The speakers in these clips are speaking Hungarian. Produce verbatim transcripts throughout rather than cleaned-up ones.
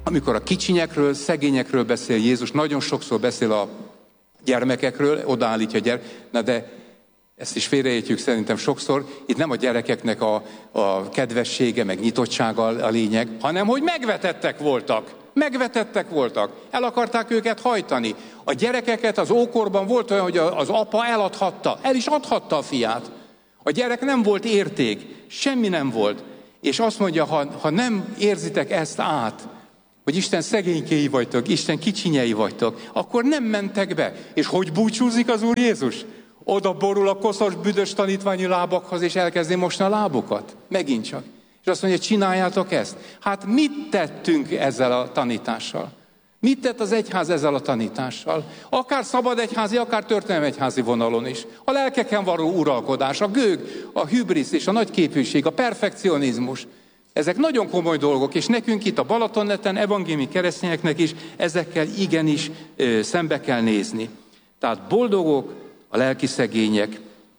Amikor a kicsinyekről, szegényekről beszél Jézus, nagyon sokszor beszél a gyermekekről, odaállítja a gyermek, na de ezt is félreértjük szerintem sokszor, itt nem a gyerekeknek a, a kedvessége, meg nyitottsága a lényeg, hanem hogy megvetettek voltak. Megvetettek voltak. El akarták őket hajtani. A gyerekeket az ókorban volt olyan, hogy az apa eladhatta. El is adhatta a fiát. A gyerek nem volt érték. Semmi nem volt. És azt mondja, ha, ha nem érzitek ezt át, hogy Isten szegénykéi vagytok, Isten kicsinyei vagytok, akkor nem mentek be. És hogy búcsúzik az Úr Jézus? Oda borul a koszos, büdös tanítványi lábakhoz, és elkezdi mosni a lábukat. Megint csak. És azt mondja, csináljátok ezt. Hát mit tettünk ezzel a tanítással? Mit tett az egyház ezzel a tanítással? Akár szabad egyházi, akár történelmi egyházi vonalon is. A lelkeken való uralkodás, a gőg, a hübrisz és a nagyképűség, a perfekcionizmus. Ezek nagyon komoly dolgok, és nekünk itt a Balatonneten, evangéliumi keresztényeknek is ezekkel igenis ö, szembe kell nézni. Tehát boldogok a lelki szegények,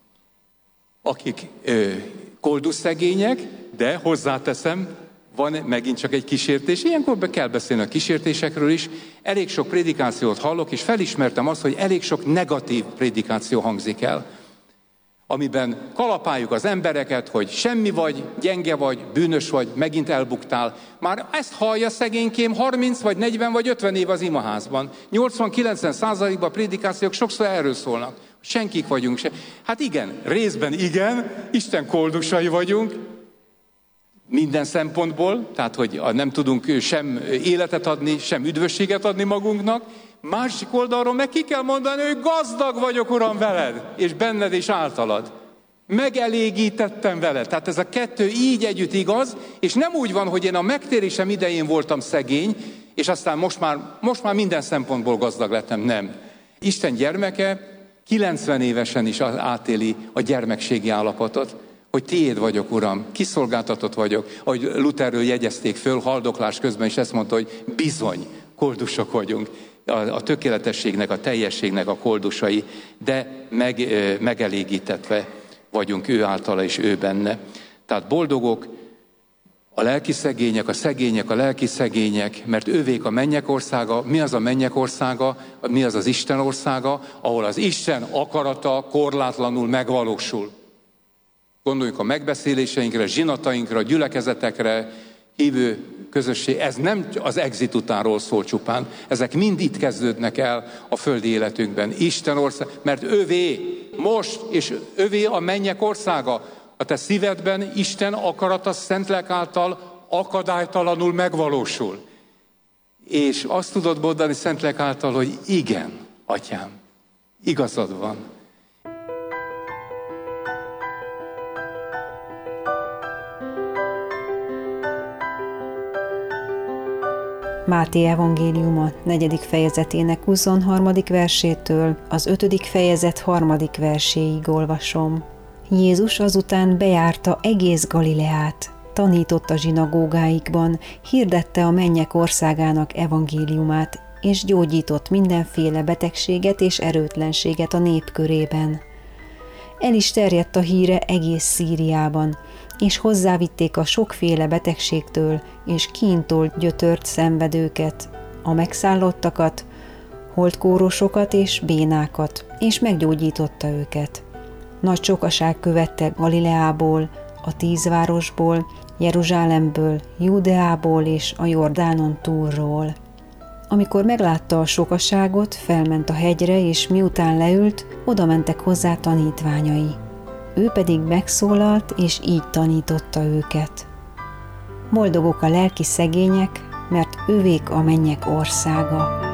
akik ö, koldusszegények, de hozzáteszem, van megint csak egy kísértés. Ilyenkor be kell beszélni a kísértésekről is. Elég sok prédikációt hallok, és felismertem azt, hogy elég sok negatív prédikáció hangzik el, amiben kalapáljuk az embereket, hogy semmi vagy, gyenge vagy, bűnös vagy, megint elbuktál. Már ezt hallja szegénykém harminc vagy negyven vagy ötven év az imaházban. nyolcvan-kilencven százalékban a prédikációk sokszor erről szólnak. Senkik vagyunk se. Hát igen, részben igen, Isten koldusai vagyunk, minden szempontból, tehát hogy nem tudunk sem életet adni, sem üdvösséget adni magunknak. Másik oldalról meg ki kell mondani, hogy gazdag vagyok, Uram, veled, és benned és általad. Megelégítettem veled. Tehát ez a kettő így együtt igaz, és nem úgy van, hogy én a megtérésem idején voltam szegény, és aztán most már, most már minden szempontból gazdag lettem. Nem. Isten gyermeke kilencven évesen is átéli a gyermekségi állapotot, hogy tiéd vagyok, Uram, kiszolgáltatott vagyok. Ahogy Lutherről jegyezték föl, haldoklás közben is ezt mondta, hogy bizony, koldusok vagyunk. A, a tökéletességnek, a teljességnek a koldusai, de meg, megelégítetve vagyunk ő általa és ő benne. Tehát boldogok a lelki szegények, a szegények, a lelki szegények, mert ővék a mennyek országa. Mi az a mennyek országa? Mi az az Isten országa? Ahol az Isten akarata korlátlanul megvalósul. Gondoljunk a megbeszéléseinkre, zsinatainkra, gyülekezetekre, hívő közösség. Ez nem az exit utánról szól csupán. Ezek mind itt kezdődnek el a földi életünkben. Isten ország, mert ővé most, és ővé a mennyek országa. A te szívedben Isten akarata Szentlélek által akadálytalanul megvalósul. És azt tudod mondani Szentlélek által, hogy igen, Atyám, igazad van. Máté evangéliuma negyedik fejezetének huszonharmadik versétől az ötödik fejezet harmadik verséig olvasom. Jézus azután bejárta egész Galileát, tanította zsinagógáikban, hirdette a mennyek országának evangéliumát, és gyógyított mindenféle betegséget és erőtlenséget a nép körében. El is terjedt a híre egész Szíriában, és hozzávitték a sokféle betegségtől és kíntól gyötört szenvedőket, a megszállottakat, holtkórosokat és bénákat, és meggyógyította őket. Nagy sokaság követte Galileából, a tíz városból, Jeruzsálemből, Judeából és a Jordánon túlról. Amikor meglátta a sokaságot, felment a hegyre, és miután leült, oda mentek hozzá tanítványai. Ő pedig megszólalt, és így tanította őket. Boldogok a lelki szegények, mert ővék a mennyek országa.